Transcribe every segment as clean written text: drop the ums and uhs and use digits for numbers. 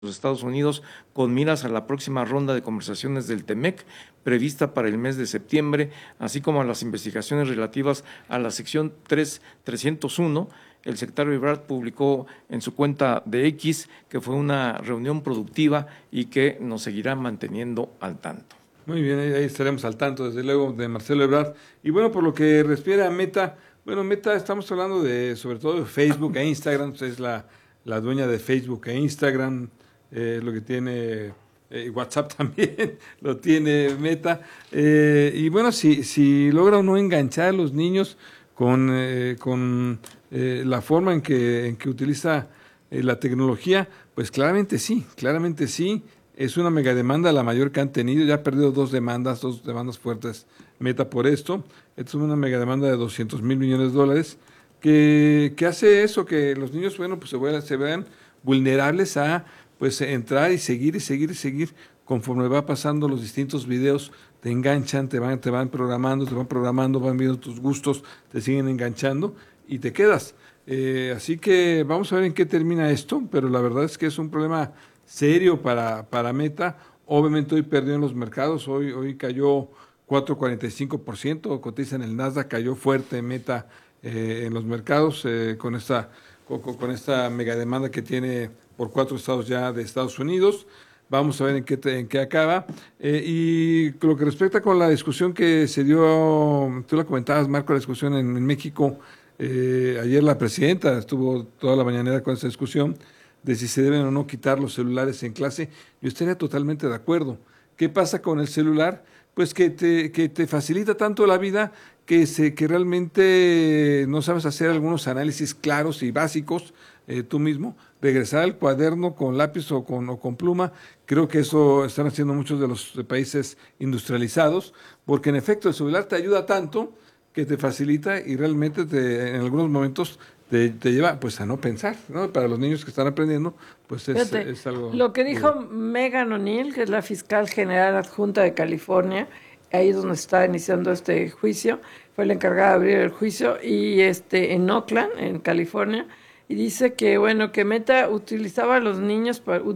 los Estados Unidos con miras a la próxima ronda de conversaciones del TEMEC prevista para el mes de septiembre, así como a las investigaciones relativas a la sección 301. El secretario Ebrard publicó en su cuenta de X que fue una reunión productiva y que nos seguirá manteniendo al tanto. Muy bien, ahí estaremos al tanto, desde luego, de Marcelo Ebrard. Y bueno, por lo que refiere a Meta, bueno, Meta, estamos hablando sobre todo de Facebook e Instagram, es la dueña de Facebook e Instagram, lo que tiene WhatsApp también, lo tiene Meta. Y bueno, si logra no enganchar a los niños con la forma en que utiliza la tecnología, pues claramente sí. Es una mega demanda, la mayor que han tenido. Ya ha perdido dos demandas fuertes Meta por esto. Esto es una mega demanda de $200 mil millones que hace eso, que los niños, bueno, pues se vean vulnerables a pues entrar y seguir conforme va pasando los distintos videos. Te enganchan, te van programando, van viendo tus gustos, te siguen enganchando y te quedas. Así que vamos a ver en qué termina esto, pero la verdad es que es un problema serio para Meta. Obviamente hoy perdió en los mercados, hoy cayó 4.45%, cotiza en el Nasdaq, cayó fuerte Meta en los mercados con esta mega demanda que tiene por 4 estados ya de Estados Unidos. Vamos a ver en qué acaba. Y lo que respecta con la discusión que se dio, tú la comentabas, Marco, la discusión en México. Ayer la presidenta estuvo toda la mañanera con esa discusión de si se deben o no quitar los celulares en clase. Yo estaría totalmente de acuerdo. ¿Qué pasa con el celular? Pues que te facilita tanto la vida que realmente no sabes hacer algunos análisis claros y básicos tú mismo. Regresar al cuaderno con lápiz o con pluma, creo que eso están haciendo muchos de los países industrializados, porque en efecto el celular te ayuda tanto que te facilita y realmente en algunos momentos te lleva pues a no pensar, ¿no? Para los niños que están aprendiendo, pues es algo... Lo que dijo Megan O'Neill, que es la fiscal general adjunta de California, ahí es donde está iniciando este juicio, fue la encargada de abrir el juicio, y en Oakland, en California, y dice que, bueno, que Meta utiliza a los niños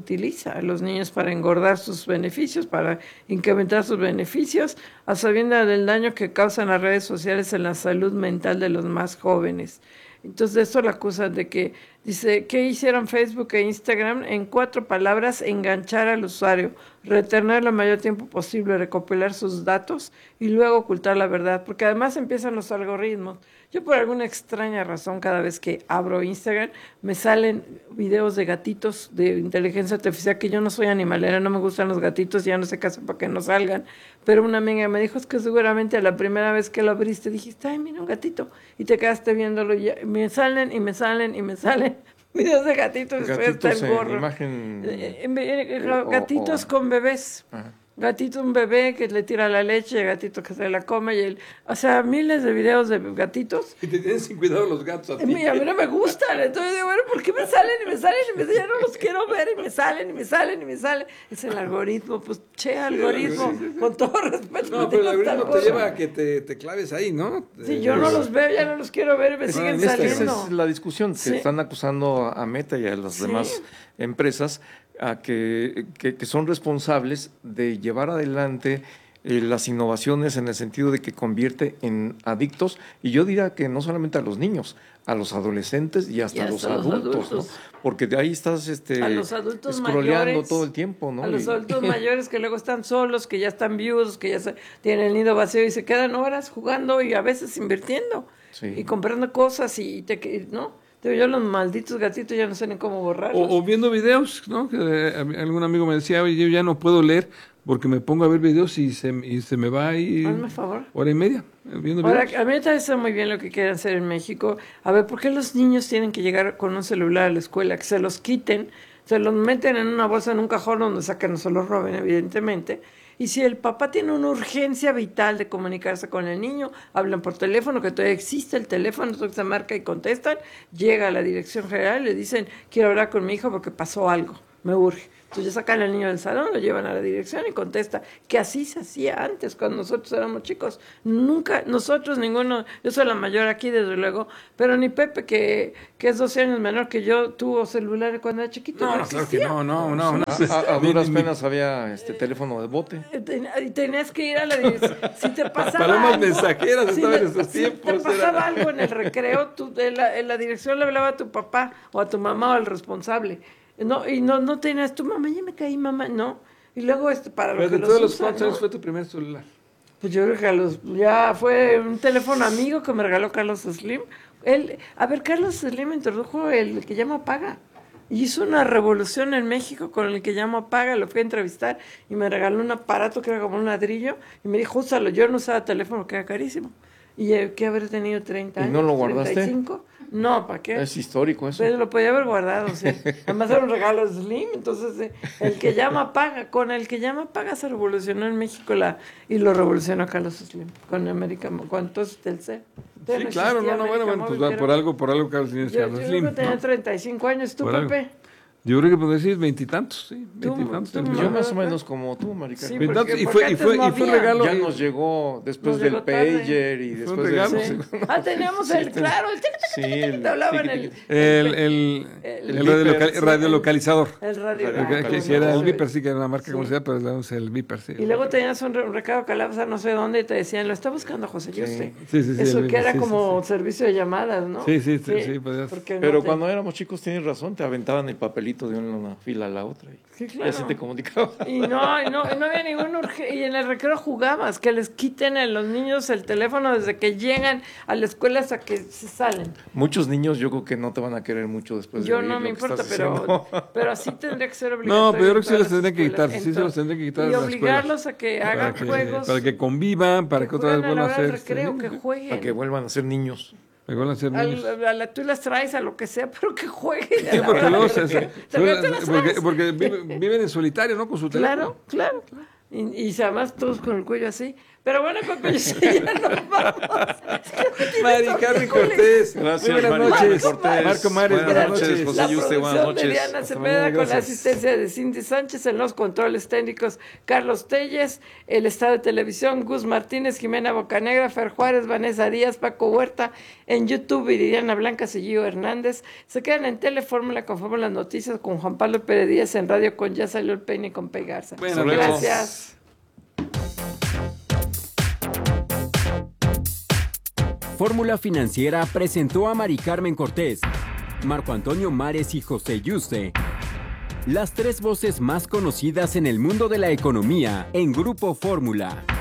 para engordar sus beneficios, para incrementar sus beneficios, a sabiendas del daño que causan las redes sociales en la salud mental de los más jóvenes. Entonces, esto la acusan de que, dice, ¿qué hicieron Facebook e Instagram? En 4 palabras, enganchar al usuario, retener lo mayor tiempo posible, recopilar sus datos y luego ocultar la verdad, porque además empiezan los algoritmos. Yo por alguna extraña razón, cada vez que abro Instagram, me salen videos de gatitos de inteligencia artificial, que yo no soy animalera, no me gustan los gatitos, ya no sé qué hacer para que no salgan, pero una amiga me dijo, es que seguramente a la primera vez que lo abriste dijiste, ay, mira un gatito, y te quedaste viéndolo, y me salen videos de gatitos, Gatitos hasta el gorro. Gatitos con bebés. Ajá. Gatito, un bebé que le tira la leche, gatito que se la come, o sea, miles de videos de gatitos. Y te tienen sin cuidado los gatos a ti. A mí no me gustan, entonces digo, bueno, ¿por qué me salen? Ya no los quiero ver, y me salen. Es el algoritmo, pues, algoritmo, con todo respeto. No, pero el algoritmo te lleva a que te claves ahí, ¿no? Si yo no los veo, ya no los quiero ver y me siguen saliendo. Esa es la discusión, que están acusando a Meta y a las demás empresas a que son responsables de llevar adelante las innovaciones en el sentido de que convierte en adictos, y yo diría que no solamente a los niños, a los adolescentes y hasta a los adultos, ¿no? Porque de ahí estás a los adultos scrolleando mayores, todo el tiempo, ¿no? A los adultos mayores que luego están solos, que ya están viudos, que ya tienen el nido vacío y se quedan horas jugando y a veces invirtiendo y comprando cosas ¿no? Yo los malditos gatitos ya no sé ni cómo borrarlos. O viendo videos, ¿no? Que algún amigo me decía, oye, yo ya no puedo leer porque me pongo a ver videos y se me va ahí. Hazme favor. Hora y media viendo videos. Ahora, a mí me parece muy bien lo que quieren hacer en México. A ver, ¿por qué los niños tienen que llegar con un celular a la escuela? Que se los quiten, se los meten en una bolsa, en un cajón donde saquen, no se los roben, evidentemente. Y si el papá tiene una urgencia vital de comunicarse con el niño, hablan por teléfono, que todavía existe el teléfono, entonces se marca y contestan, llega a la dirección general y le dicen, quiero hablar con mi hijo porque pasó algo. me urge. Entonces ya sacan al niño del salón, lo llevan a la dirección y contesta que así se hacía antes, cuando nosotros éramos chicos. Nunca, nosotros, ninguno, yo soy la mayor aquí desde luego, pero ni Pepe, que es 12 años menor que yo, tuvo celular cuando era chiquito. No, claro que no. A duras penas había teléfono de bote. Y tenías que ir a la dirección. Si te pasaba Palomas algo, mensajeras estaban en esos si tiempos. te pasaba algo en el recreo, en la dirección le hablaba a tu papá o a tu mamá o al responsable. No, y no tenías, tu mamá, ya me caí, mamá, no. Y luego para lo Pero que de todos los usan, cuantos años fue tu primer celular. Pues yo creo que ya fue un teléfono amigo que me regaló Carlos Slim. Carlos Slim introdujo el que llama Paga. Y hizo una revolución en México con el que llama Paga. Lo fui a entrevistar y me regaló un aparato que era como un ladrillo. Y me dijo, úsalo. Yo no usaba teléfono, que era carísimo. Y que haber tenido 30 años. ¿Y no lo guardaste? 35. No, ¿para qué? Es histórico eso. Pero lo podía haber guardado, sí. Además era un regalo Slim, entonces el que llama paga. Con el que llama paga se revolucionó en México y lo revolucionó Carlos Slim con entonces Telcel. Sí, claro, bueno, pues por algo Carlos Slim. Yo creo que tenía 35 años, ¿tú, Pepe? Yo creo que puedes decir 20 sí, 20 Yo más o menos como tú, Maricarmen. Sí, 20 porque y fue antes no regalo. Ya nos llegó después Nos del llegó tarde. pager y Fue un después regalo. del... Sí. Teníamos el tic, Sí, te hablaban el radiolocalizador. el radio. Que era el Viper, sí, que era una marca comercial, pero es el Viper, sí. Y luego tenías un recado que hablabas a no sé dónde y te decían, lo está buscando José Yuste. Sí, Eso el que era sí, como servicio de llamadas, ¿no? Sí, podías. Porque Pero no te- cuando éramos chicos, tienes razón, te aventaban el papelito de una fila a la otra. Sí, Y claro. así te comunicaba. Y no había ningún y en el recreo jugabas, que les quiten a los niños el teléfono desde que llegan a la escuela hasta que se salen. Muchos niños yo creo que no te van a querer mucho después de Yo oír no lo me que importa, estás haciendo. pero así tendría que ser obligatorio. No, pero yo creo que sí en los todas tendrían que las quitar, escuelas, sí se los tendrían que quitar y de las obligarlos a que hagan juegos. para que convivan, para que otra vez jueguen a la vuelvan a hora del hacer. recreo, que jueguen. Para que vuelvan a ser niños. Que vuelvan a ser niños. Tú las traes a lo que sea, pero que jueguen. Sí, porque luego porque viven en solitario, ¿no? Con su teléfono. Claro. Y además todos con el cuello así. Pero bueno, Pepe, ya nos vamos. Mari Carmen Cortés. Gracias, Muy buenas Mari noches. Carmen Cortés. Marco Mares, buenas noches. José La Yuste, buenas producción de noches. Diana Hasta Cepeda mañana, con la gracias. asistencia de Cindy Sánchez, en los controles técnicos Carlos Telles, el estado de televisión Gus Martínez, Jimena Bocanegra, Fer Juárez, Vanessa Díaz, Paco Huerta, en YouTube Viridiana Blanca, y Gio Hernández. Se quedan en Telefórmula con Fórmula Noticias con Juan Pablo Pérez Díaz, en Radio con Ya Salió el Peine con Pei Garza. Bueno, Gracias. Fórmula Financiera presentó a Mari Carmen Cortés, Marco Antonio Mares y José Yuste, las tres voces más conocidas en el mundo de la economía en Grupo Fórmula.